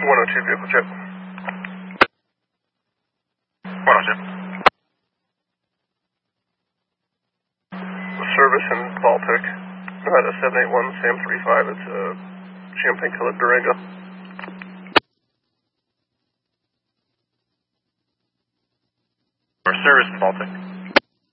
102 vehicle check. 102. Service in Baltic. Nevada 781 Sam 35. It's a champagne colored Durango. Our service in Baltic.